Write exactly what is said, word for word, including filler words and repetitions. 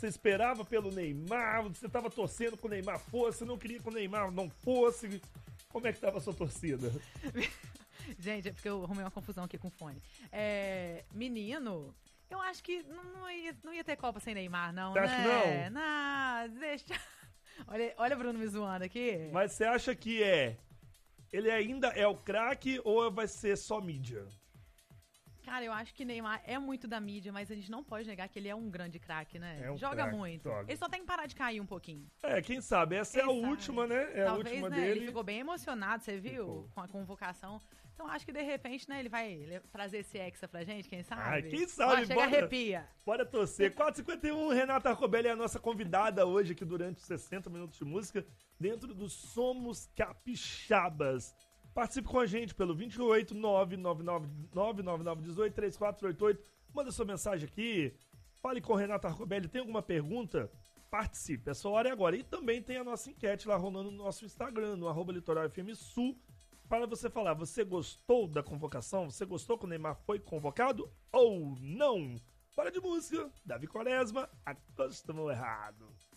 você esperava pelo Neymar, você tava torcendo que o Neymar fosse, não queria que o Neymar não fosse. Como é que tava a sua torcida? Gente, é porque eu arrumei uma confusão aqui com o fone. É, menino, eu acho que não, não, ia, não ia ter Copa sem Neymar, não, Você né? acha que não? Não, deixa... Olha, olha o Bruno me zoando aqui. Mas você acha que é... Ele ainda é o craque ou vai ser só mídia? Cara, eu acho que Neymar é muito da mídia, mas a gente não pode negar que ele é um grande craque, né? É um joga craque, muito. joga. Ele só tem que parar de cair um pouquinho. É, quem sabe? Essa Quem é a sabe? última, né? É Talvez, a última né, dele. Ele ficou bem emocionado, você viu? Ficou. Com a convocação. Então acho que de repente, né, ele vai le- trazer esse hexa pra gente, quem sabe? Ai, quem sabe? Ó, chega bora, arrepia. Bora torcer. quatro e cinquenta e um, Renata Arcobelli é a nossa convidada hoje aqui durante os sessenta minutos de música dentro do Somos Capixabas. Participe com a gente pelo vinte e oito, nove nove nove, nove nove nove, um oito, três quatro oito oito. Manda sua mensagem aqui. Fale com Renata Arcobelli. Tem alguma pergunta? Participe. Essa hora é agora. E também tem a nossa enquete lá rolando no nosso Instagram, no arroba Litoral F M Sul, para você falar, você gostou da convocação? Você gostou que o Neymar foi convocado ou não? Bora de música. Davi Quaresma, acostumou errado.